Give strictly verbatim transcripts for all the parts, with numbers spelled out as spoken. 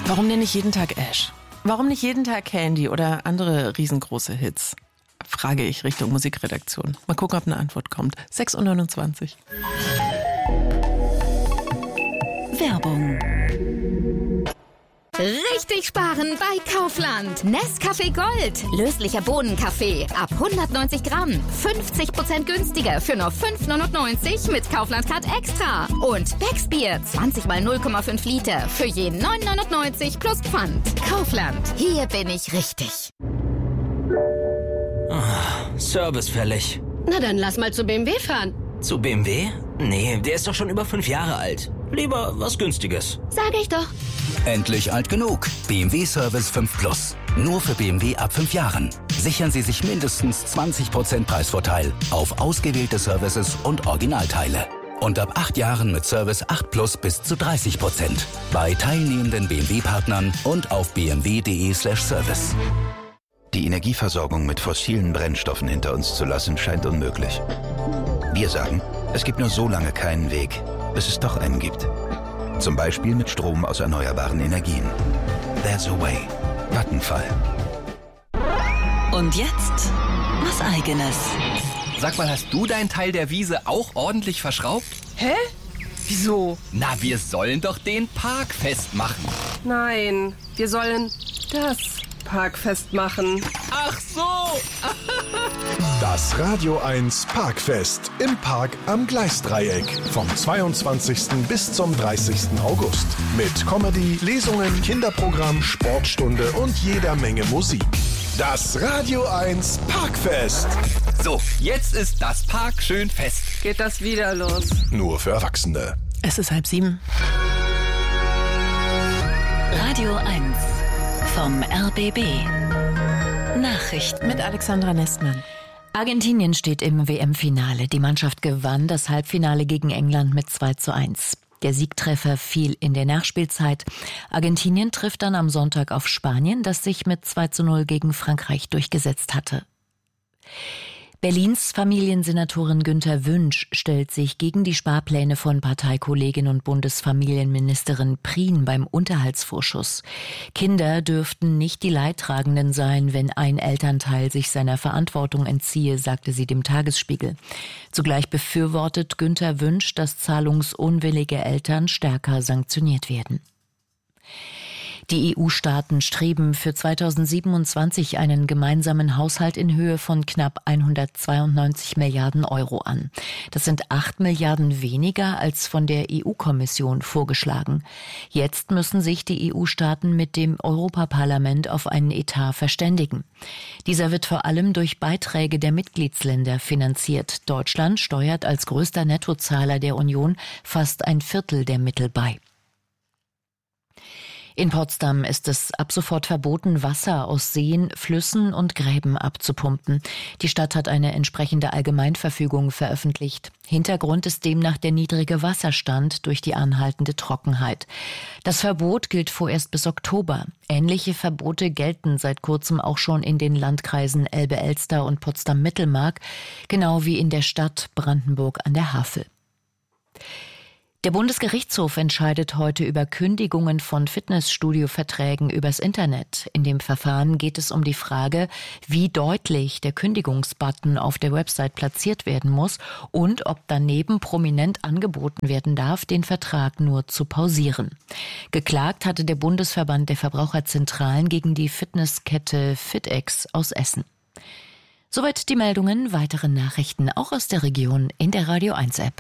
Warum denn nicht jeden Tag Ash? Warum nicht jeden Tag Candy oder andere riesengroße Hits? Frage ich Richtung Musikredaktion. Mal gucken, ob eine Antwort kommt. sechs Uhr neunundzwanzig. Werbung. Richtig sparen bei Kaufland. Nescafé Gold. Löslicher Bohnenkaffee. Ab hundertneunzig Gramm. fünfzig Prozent günstiger für nur fünf neunundneunzig mit Kaufland Card Extra. Und Becksbier. zwanzig mal null Komma fünf Liter. Für je neun neunundneunzig plus Pfand. Kaufland. Hier bin ich richtig. Oh, Service fällig. Na dann lass mal zu B M W fahren. Zu B M W? Nee, der ist doch schon über fünf Jahre alt. Lieber was Günstiges. Sag ich doch. Endlich alt genug. B M W Service fünf Plus. Nur für B M W ab fünf Jahren. Sichern Sie sich mindestens zwanzig Prozent Preisvorteil auf ausgewählte Services und Originalteile. Und ab acht Jahren mit Service acht Plus bis zu dreißig Prozent. Bei teilnehmenden B M W-Partnern und auf b m w punkt d e slash service. Die Energieversorgung mit fossilen Brennstoffen hinter uns zu lassen, scheint unmöglich. Wir sagen, es gibt nur so lange keinen Weg, bis es doch einen gibt. Zum Beispiel mit Strom aus erneuerbaren Energien. There's a way. Vattenfall. Und jetzt was Eigenes. Sag mal, hast du deinen Teil der Wiese auch ordentlich verschraubt? Hä? Wieso? Na, wir sollen doch den Park festmachen. Nein, wir sollen das Parkfest machen. Ach so! Das Radio eins Parkfest im Park am Gleisdreieck vom zweiundzwanzigsten bis zum dreißigsten August. Mit Comedy, Lesungen, Kinderprogramm, Sportstunde und jeder Menge Musik. Das Radio eins Parkfest. So, jetzt ist das Park schön fest. Geht das wieder los? Nur für Erwachsene. Es ist halb sieben. Radio eins vom R B B. Nachrichten Mit Alexandra Nestmann. Argentinien steht im W M-Finale. Die Mannschaft gewann das Halbfinale gegen England mit zwei zu eins. Der Siegtreffer fiel in der Nachspielzeit. Argentinien trifft dann am Sonntag auf Spanien, das sich mit zwei zu null gegen Frankreich durchgesetzt hatte. Berlins Familiensenatorin Günther Wünsch stellt sich gegen die Sparpläne von Parteikollegin und Bundesfamilienministerin Prien beim Unterhaltsvorschuss. Kinder dürften nicht die Leidtragenden sein, wenn ein Elternteil sich seiner Verantwortung entziehe, sagte sie dem Tagesspiegel. Zugleich befürwortet Günther Wünsch, dass zahlungsunwillige Eltern stärker sanktioniert werden. Die E U-Staaten streben für zweitausendsiebenundzwanzig einen gemeinsamen Haushalt in Höhe von knapp hundertzweiundneunzig Milliarden Euro an. Das sind acht Milliarden weniger als von der E U-Kommission vorgeschlagen. Jetzt müssen sich die E U-Staaten mit dem Europaparlament auf einen Etat verständigen. Dieser wird vor allem durch Beiträge der Mitgliedsländer finanziert. Deutschland steuert als größter Nettozahler der Union fast ein Viertel der Mittel bei. In Potsdam ist es ab sofort verboten, Wasser aus Seen, Flüssen und Gräben abzupumpen. Die Stadt hat eine entsprechende Allgemeinverfügung veröffentlicht. Hintergrund ist demnach der niedrige Wasserstand durch die anhaltende Trockenheit. Das Verbot gilt vorerst bis Oktober. Ähnliche Verbote gelten seit kurzem auch schon in den Landkreisen Elbe-Elster und Potsdam-Mittelmark, genau wie in der Stadt Brandenburg an der Havel. Der Bundesgerichtshof entscheidet heute über Kündigungen von Fitnessstudio-Verträgen übers Internet. In dem Verfahren geht es um die Frage, wie deutlich der Kündigungsbutton auf der Website platziert werden muss und ob daneben prominent angeboten werden darf, den Vertrag nur zu pausieren. Geklagt hatte der Bundesverband der Verbraucherzentralen gegen die Fitnesskette FitEx aus Essen. Soweit die Meldungen, weitere Nachrichten auch aus der Region in der Radio eins App.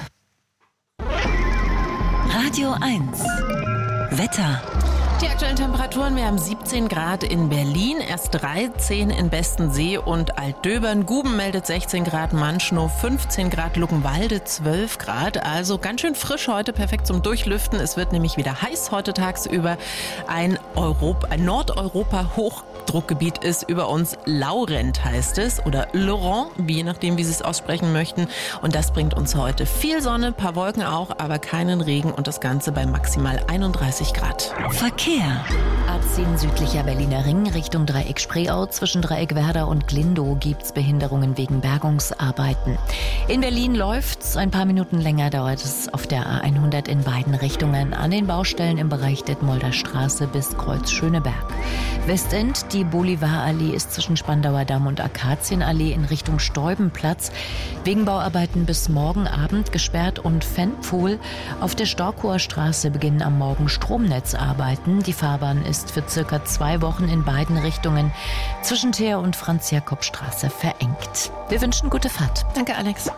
Radio eins. Wetter. Die aktuellen Temperaturen, wir haben siebzehn Grad in Berlin, erst dreizehn in Bestensee und Altdöbern. Guben meldet sechzehn Grad, Manschnow fünfzehn Grad, Luckenwalde zwölf Grad. Also ganz schön frisch heute, perfekt zum Durchlüften. Es wird nämlich wieder heiß heute tagsüber. Ein, Europa, ein Nordeuropa-Hoch Druckgebiet ist über uns. Laurent heißt es oder Laurent, je nachdem, wie Sie es aussprechen möchten. Und das bringt uns heute viel Sonne, paar Wolken auch, aber keinen Regen und das Ganze bei maximal einunddreißig Grad. Verkehr. A zehn südlicher Berliner Ring Richtung Dreieck Spreeau. Zwischen Dreieck Werder und Glindow gibt's Behinderungen wegen Bergungsarbeiten. In Berlin läuft's. Ein paar Minuten länger dauert es auf der A hundert in beiden Richtungen. An den Baustellen im Bereich Detmolder Straße bis Kreuz Schöneberg. Westend, die Bolivarallee ist zwischen Spandauer Damm und Akazienallee in Richtung Steubenplatz wegen Bauarbeiten bis morgen Abend gesperrt und Fenpfuhl. Auf der Storkower Straße beginnen am Morgen Stromnetzarbeiten. Die Fahrbahn ist für circa zwei Wochen in beiden Richtungen zwischen Teer und Franz-Jakob-Straße verengt. Wir wünschen gute Fahrt. Danke, Alex.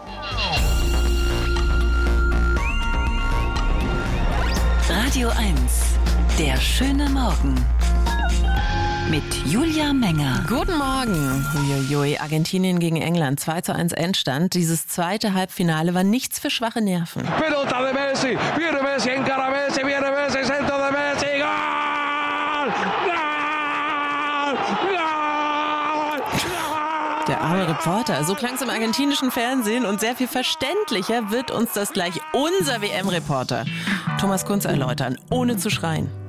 Radio eins. Der schöne Morgen. Mit Julia Menger. Guten Morgen. Uiuiui, Argentinien gegen England. zwei zu eins Endstand. Dieses zweite Halbfinale war nichts für schwache Nerven. Pelota de Messi. Viene Messi, encara Messi, viene Messi, centro de Messi. Gol! Gol! Gol! Der arme Reporter. So klang es im argentinischen Fernsehen und sehr viel verständlicher wird uns das gleich unser W M-Reporter Thomas Kunz erläutern, ohne zu schreien.